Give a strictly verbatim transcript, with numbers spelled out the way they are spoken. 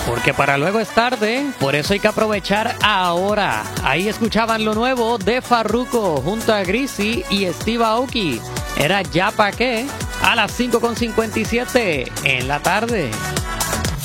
Porque para luego es tarde, por eso hay que aprovechar ahora. Ahí escuchaban lo nuevo de Farruko junto a Greasy y Steve Aoki. Era Ya Pa' Qué, a las cinco con cincuenta y siete en la tarde.